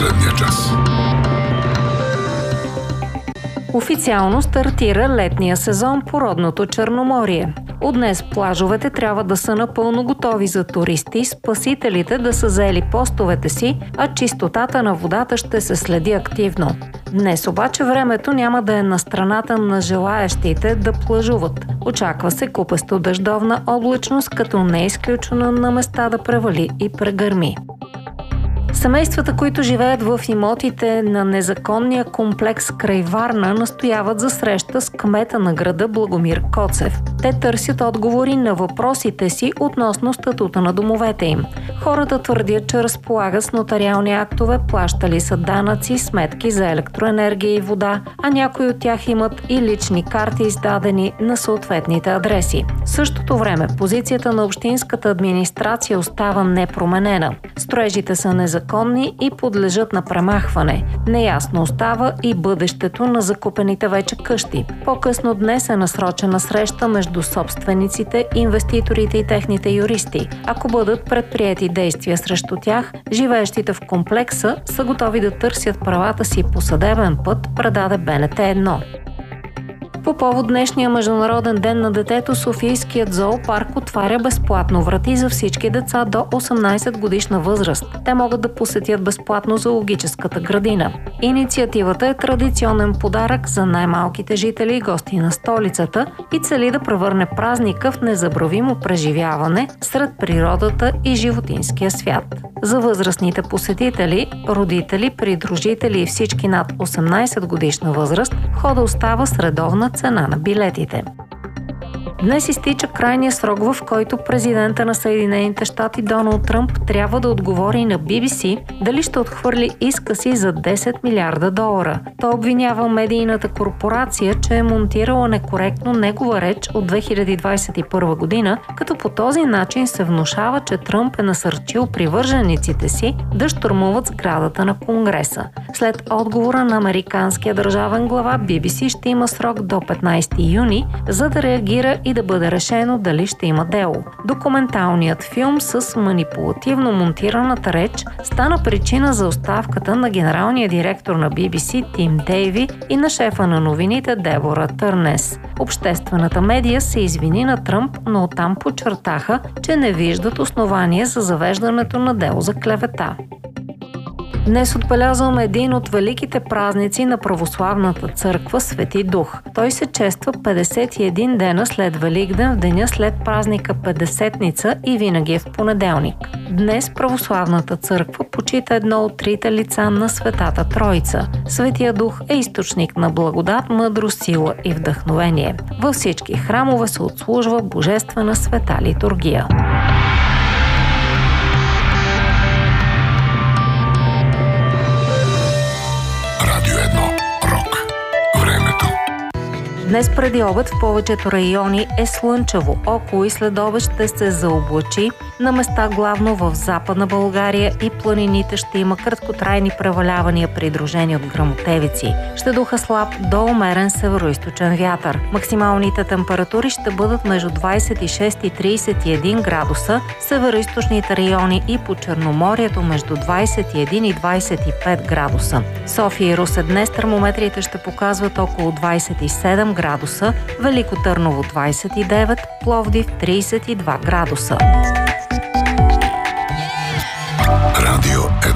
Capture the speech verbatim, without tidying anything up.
последния час. Официално стартира летния сезон по родното Черноморие. От днес плажовете трябва да са напълно готови за туристи, спасителите да са заели постовете си, а чистотата на водата ще се следи активно. Днес обаче времето няма да е на страната на желаещите да плажуват. Очаква се купесто дъждовна облачност, като не е изключено на места да превали и прегърми. Семействата, които живеят в имотите на незаконния комплекс край Варна, настояват за среща с кмета на града Благомир Коцев. Те търсят отговори на въпросите си относно статута на домовете им. Хората твърдят, че разполагат с нотариални актове, плащали са данъци, сметки за електроенергия и вода, а някои от тях имат и лични карти, издадени на съответните адреси. В същото време позицията на общинската администрация остава непроменена. Строежите са незаконни и подлежат на премахване. Неясно остава и бъдещето на закупените вече къщи. По-късно днес е насрочена среща между собствениците, инвеститорите и техните юристи. Ако бъдат предприети действия срещу тях, живеещите в комплекса са готови да търсят правата си по съдебен път, предаде Б Н Т едно. По повод днешния Международен ден на детето, Софийският зоопарк отваря безплатно врати за всички деца до осемнайсет годишна възраст. Те могат да посетят безплатно зоологическата градина. Инициативата е традиционен подарък за най-малките жители и гости на столицата и цели да превърне празника в незабравимо преживяване сред природата и животинския свят. За възрастните посетители, родители, придружители и всички над осемнайсет годишна възраст, входа остава с редовна цена на билетите. Днес изтича крайния срок, в който президента на Съединените щати Доналд Тръмп трябва да отговори на Би Би Си дали ще отхвърли иска си за десет милиарда долара. Той обвинява медийната корпорация, че е монтирала некоректно негова реч от две хиляди двайсет и първа година, като по този начин се внушава, че Тръмп е насърчил привържениците си да щурмуват сградата на Конгреса. След отговора на американския държавен глава, Би Би Си ще има срок до петнайсети юни, за да реагира и да бъде решено дали ще има дело. Документалният филм с манипулативно монтираната реч стана причина за оставката на генералния директор на Би Би Си Тим Дейви и на шефа на новините Дебора Търнес. Обществената медия се извини на Тръмп, но оттам подчертаха, че не виждат основания за завеждането на дело за клевета. Днес отбелязваме един от великите празници на православната църква Свети Дух. Той се чества петдесет и един дена след Великден, в деня след празника Петдесетница и винаги е в понеделник. Днес православната църква почита едно от трите лица на Светата Троица. Светия Дух е източник на благодат, мъдрост, сила и вдъхновение. Във всички храмове се отслужва божествена света литургия. Днес преди обед в повечето райони е слънчево. Около и след обед ще се заоблачи. На места главно в Западна България и планините ще има краткотрайни превалявания, придружени от гръмотевици. Ще духа слаб до умерен североизточен вятър. Максималните температури ще бъдат между двайсет и шест и трийсет и един градуса, североизточните райони и по Черноморието между двайсет и един и двайсет и пет градуса. София и Русе днес термометрите ще показват около двайсет и седем градуса, Велико Търново двайсет и девет, Пловдив трийсет и два градуса. Радио